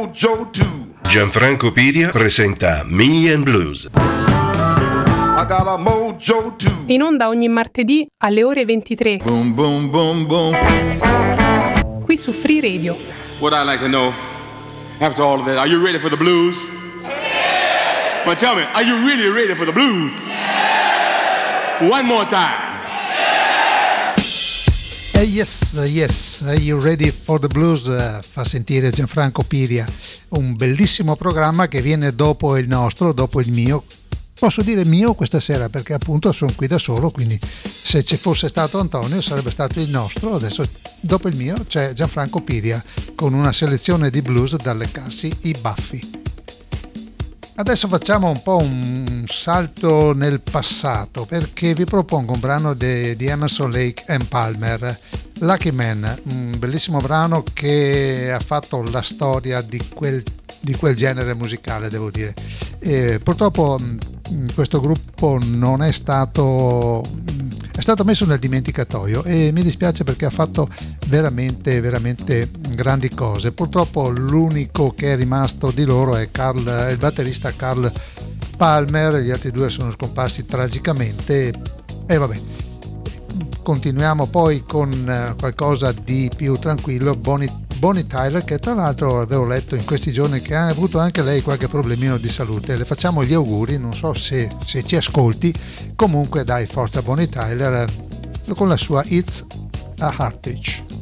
mojo too. Gianfranco Piria presenta Me and Blues. I got a mojo too. In onda ogni martedì alle ore 23. Boom, boom, boom, boom. Qui su Free Radio. What I'd like to know, after all of that, are you ready for the blues? But tell me, are you really ready for the blues? One more time. Yes, are you ready for the blues? Fa sentire Gianfranco Piria, un bellissimo programma che viene dopo il nostro, dopo il mio. Posso dire mio questa sera perché appunto sono qui da solo, quindi se ci fosse stato Antonio sarebbe stato il nostro. Adesso dopo il mio c'è Gianfranco Piria con una selezione di blues da leccarsi i baffi. Adesso facciamo un po' un salto nel passato perché vi propongo un brano di Emerson, Lake and Palmer, Lucky Man, un bellissimo brano che ha fatto la storia di quel genere musicale, devo dire. Purtroppo questo gruppo non è stato messo nel dimenticatoio e mi dispiace perché ha fatto veramente grandi cose. Purtroppo l'unico che è rimasto di loro è il batterista Carl Palmer, gli altri due sono scomparsi tragicamente e vabbè. Continuiamo poi con qualcosa di più tranquillo, Bonnie Tyler, che tra l'altro avevo letto in questi giorni che ha avuto anche lei qualche problemino di salute. Le facciamo gli auguri, non so se ci ascolti. Comunque dai, forza Bonnie Tyler con la sua It's a Heartache.